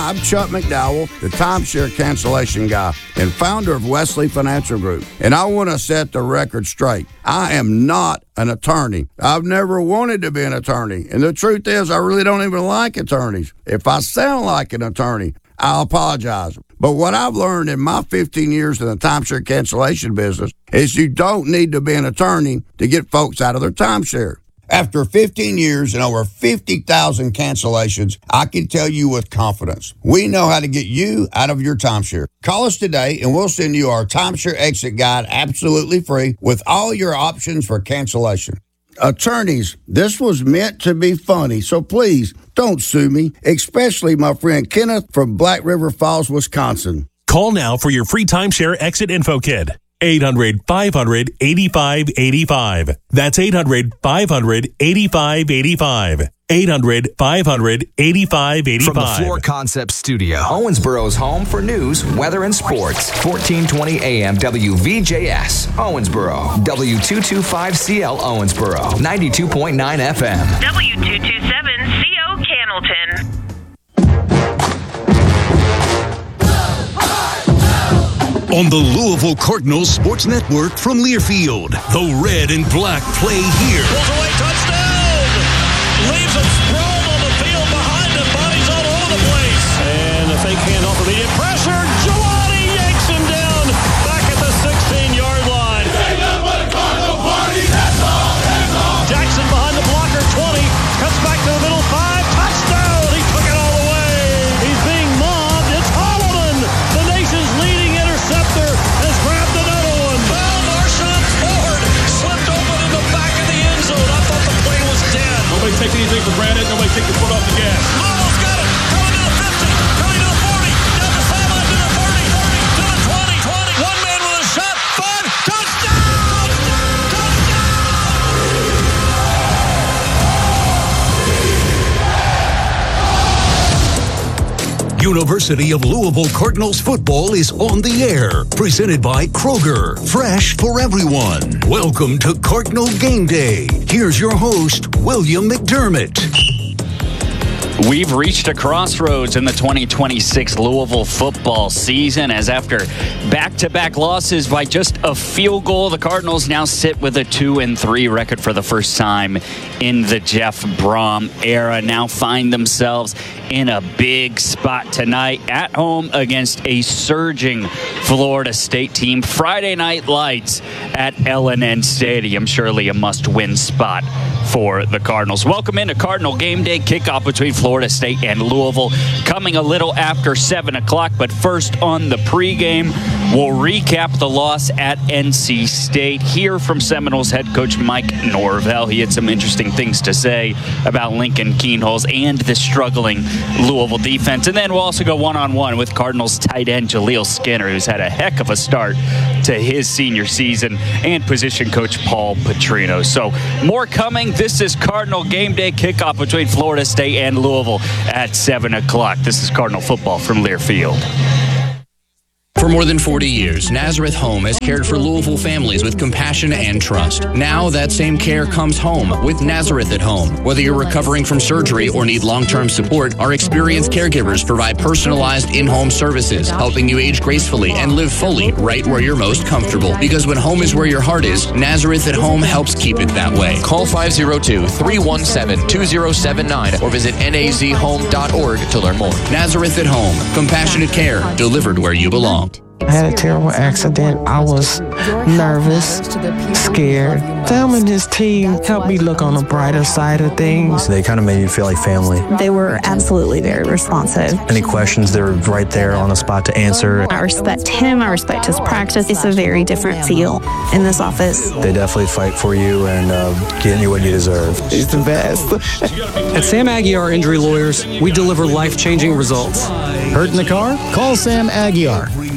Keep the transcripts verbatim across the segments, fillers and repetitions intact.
I'm Chuck McDowell, the timeshare cancellation guy and founder of Wesley Financial Group. And I want to set the record straight. I am not an attorney. I've never wanted to be an attorney. And the truth is, I really don't even like attorneys. If I sound like an attorney, I'll apologize. But what I've learned in my fifteen years in the timeshare cancellation business is you don't need to be an attorney to get folks out of their timeshare. After fifteen years and over fifty thousand cancellations, I can tell you with confidence, we know how to get you out of your timeshare. Call us today and we'll send you our timeshare exit guide absolutely free with all your options for cancellation. Attorneys, this was meant to be funny, so please don't sue me, especially my friend Kenneth from Black River Falls, Wisconsin. Call now for your free timeshare exit info kit. eight hundred, five hundred, eighty-five eighty-five. That's eight hundred, five hundred, eighty-five eighty-five. eight hundred, five hundred, eighty-five eighty-five. From the Floor Concept Studio, Owensboro's home for news, weather, and sports. fourteen twenty A M W V J S, Owensboro. W two twenty-five C L Owensboro. ninety-two point nine F M. W two twenty-seven C O Cannelton. On the Louisville Cardinals Sports Network from Learfield, the red and black play here. Pulls away, touchdown! Leaves him sprawled on the field behind him, bodies all over the place. And a fake handoff, immediate pressure. Jelani yanks him down back at the sixteen-yard line. Ain't nothing but a Cardinal party, that's all, that's all. Jackson behind the blocker, twenty, cuts back to the middle, five, touchdown! He took it all the way. He's being mobbed. It's Holloman, the nation's leading interceptor, has grabbed another one. Well, Marshawn Ford slipped open in the back of the end zone. I thought the play was dead. Nobody take anything for granted. Nobody take the foot off the gas. Miles got it. Coming to the fifty. Coming to the forty. Down the sideline to the thirty. thirty to the twenty. twenty. One man with a shot. Five. Touchdown! University of Louisville Cardinals football is on the air. Presented by Kroger. Fresh for everyone. Welcome to Cardinal Game Day. Here's your host, William McDermott. We've reached a crossroads in the twenty twenty-six Louisville football season, as after back-to-back losses by just a field goal, the Cardinals now sit with a two and three record for the first time in the Jeff Brom era. Now find themselves in a big spot tonight at home against a surging Florida State team. Friday Night Lights at L N N Stadium. Surely a must-win spot for the Cardinals. Welcome into Cardinal Game Day. Kickoff between Florida State and Louisville coming a little after seven o'clock. But first on the pregame, we'll recap the loss at N C State. Hear from Seminoles head coach Mike Norvell. He had some interesting things to say about Lincoln Kienholz and the struggling Louisville defense. And then we'll also go one-on-one with Cardinals tight end Jaleel Skinner, who's had a heck of a start to his senior season, and position coach Paul Petrino. So more coming. This is Cardinal Game Day, kickoff between Florida State and Louisville at seven o'clock. This is Cardinal football from Learfield. For more than forty years, Nazareth Home has cared for Louisville families with compassion and trust. Now that same care comes home with Nazareth at Home. Whether you're recovering from surgery or need long-term support, our experienced caregivers provide personalized in-home services, helping you age gracefully and live fully right where you're most comfortable. Because when home is where your heart is, Nazareth at Home helps keep it that way. Call five oh two, three one seven, two oh seven nine or visit N A Z home dot org to learn more. Nazareth at Home. Compassionate care delivered where you belong. I had a terrible accident. I was nervous, scared. Sam and his team helped me look on the brighter side of things. They kind of made you feel like family. They were absolutely very responsive. Any questions, they were right there on the spot to answer. I respect him. I respect his practice. It's a very different feel in this office. They definitely fight for you and uh, getting you what you deserve. He's the best. At Sam Aguiar Injury Lawyers, we deliver life-changing results. Hurt in the car? Call Sam Aguiar.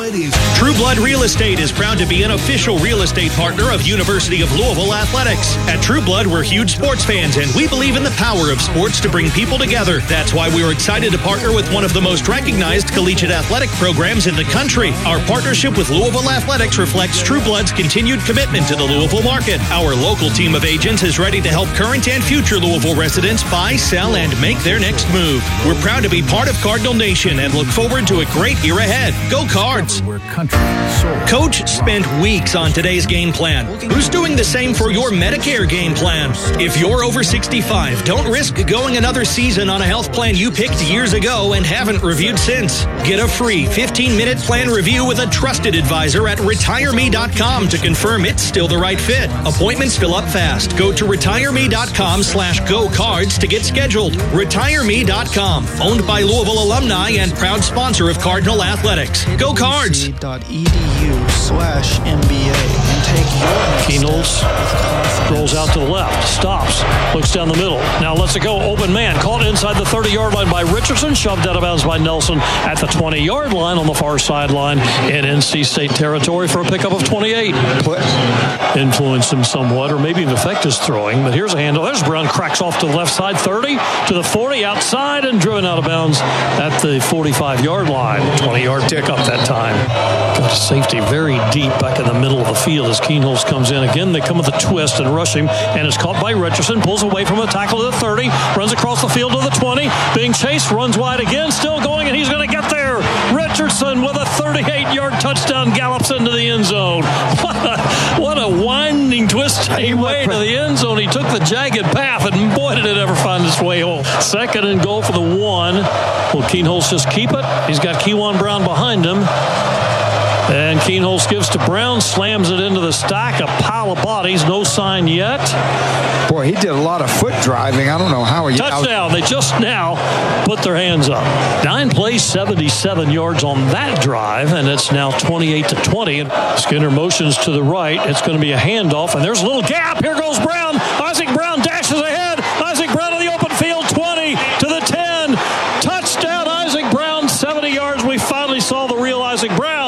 Blood is True Blood Real Estate is proud to be an official real estate partner of University of Louisville Athletics. At True Blood, we're huge sports fans, and we believe in the power of sports to bring people together. That's why we were excited to partner with one of the most recognized collegiate athletic programs in the country. Our partnership with Louisville Athletics reflects True Blood's continued commitment to the Louisville market. Our local team of agents is ready to help current and future Louisville residents buy, sell, and make their next move. We're proud to be part of Cardinal Nation and look forward to a great year ahead. Go Cards! Coach spent weeks on today's game plan. Who's doing the same for your Medicare game plan? If you're over sixty-five, don't risk going another season on a health plan you picked years ago and haven't reviewed since. Get a free fifteen-minute plan review with a trusted advisor at retire me dot com to confirm it's still the right fit. Appointments fill up fast. Go to retire me dot com slash go cards to get scheduled. retire me dot com, owned by Louisville alumni and proud sponsor of Cardinal Athletics. Go Cards! .edu slash MBA and take your Keenholz rolls out to the left, stops, looks down the middle. Now lets it go. Open man caught inside the thirty-yard line by Richardson, shoved out of bounds by Nelson at the twenty-yard line on the far sideline in N C State territory for a pickup of twenty-eight. Influenced him somewhat, or maybe even affect his throwing. But here's a handle. There's Brown, cracks off to the left side, thirty to the forty, outside and driven out of bounds at the forty-five-yard line. twenty-yard pickup that time. Got a safety very deep back in the middle of the field as Keenholz comes in. Again, they come with a twist and rush him, and is caught by Richardson, pulls away from a tackle to the thirty, runs across the field to the twenty, being chased, runs wide again, still going, and he's going to get there. Richardson with a thirty-eight-yard touchdown gallops into the end zone. What a, what a winding, twisting way to the end zone. He took the jagged path, and boy, did it ever find its way home. Second and goal for the one. Will Keenholz just keep it? He's got Kewan Brown behind him. And Keenholz gives to Brown, slams it into the stack, a pile of bodies, no sign yet. Boy, he did a lot of foot driving. I don't know how he... Touchdown. They just now put their hands up. Nine plays, seventy-seven yards on that drive, and it's now twenty-eight to twenty. And Skinner motions to the right. It's going to be a handoff, and there's a little gap. Here goes Brown. Isaac Brown dashes ahead. Isaac Brown in the open field, twenty to the ten. Touchdown, Isaac Brown, seventy yards. We finally saw the real Isaac Brown.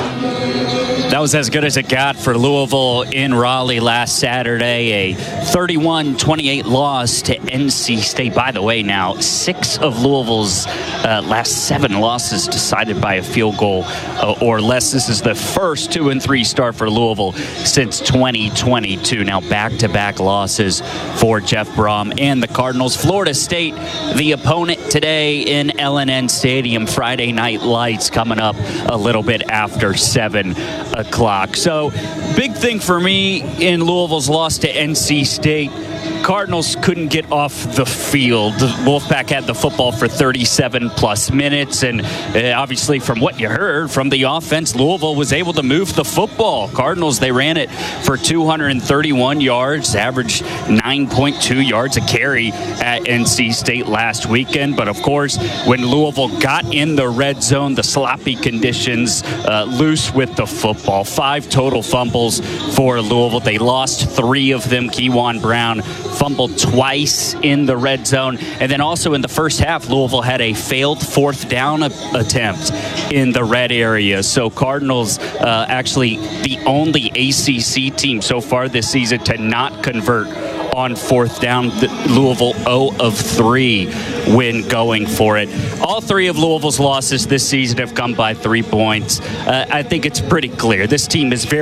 That was as good as it got for Louisville in Raleigh last Saturday. A thirty-one twenty-eight loss to N C State. By the way, now six of Louisville's uh, last seven losses decided by a field goal uh, or less. This is the first two and three start for Louisville since twenty twenty-two. Now back-to-back losses for Jeff Brom and the Cardinals. Florida State, the opponent today in L N N Stadium. Friday Night Lights coming up a little bit after seven o'clock. So, big thing for me in Louisville's loss to N C State. Cardinals couldn't get off the field. The Wolfpack had the football for thirty-seven plus minutes, and uh, obviously from what you heard from the offense, Louisville was able to move the football. Cardinals, they ran it for two hundred thirty-one yards, averaged nine point two yards a carry at N C State last weekend. But of course, when Louisville got in the red zone, the sloppy conditions, uh, loose with the football. Five total fumbles for Louisville. They lost three of them. Kewan Brown fumbled twice in the red zone. And then also in the first half, Louisville had a failed fourth down a- attempt in the red area. So Cardinals uh, actually the only A C C team so far this season to not convert on fourth down. Louisville zero of three when going for it. All three of Louisville's losses this season have come by three points. Uh, I think it's pretty clear. This team is very